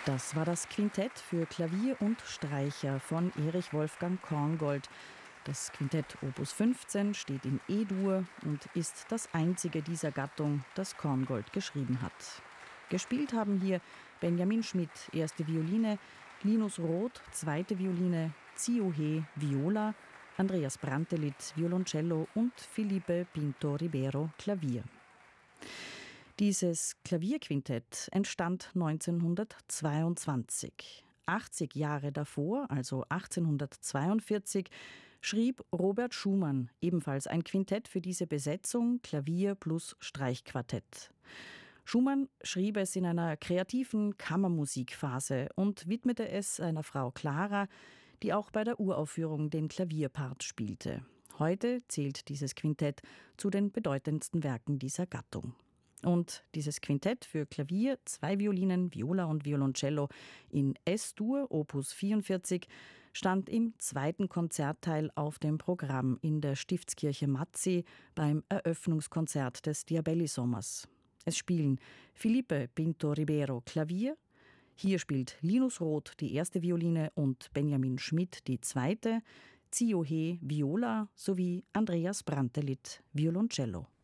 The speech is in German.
Das war das Quintett für Klavier und Streicher von Erich Wolfgang Korngold. Das Quintett Opus 15 steht in E-Dur und ist das einzige dieser Gattung, das Korngold geschrieben hat. Gespielt haben hier Benjamin Schmidt, erste Violine, Linus Roth, zweite Violine, Zio He, Viola, Andreas Brantelid, Violoncello und Felipe Pinto Ribeiro, Klavier. Dieses Klavierquintett entstand 1922. 80 Jahre davor, also 1842, schrieb Robert Schumann ebenfalls ein Quintett für diese Besetzung, Klavier plus Streichquartett. Schumann schrieb es in einer kreativen Kammermusikphase und widmete es seiner Frau Clara, die auch bei der Uraufführung den Klavierpart spielte. Heute zählt dieses Quintett zu den bedeutendsten Werken dieser Gattung. Und dieses Quintett für Klavier, 2 Violinen, Viola und Violoncello in S-Dur, Opus 44, stand im zweiten Konzertteil auf dem Programm in der Stiftskirche Matzi beim Eröffnungskonzert des Diabelli-Sommers. Es spielen Felipe Pinto Ribeiro Klavier, hier spielt Linus Roth die erste Violine und Benjamin Schmidt die zweite, Zio He Viola sowie Andreas Brantelid Violoncello.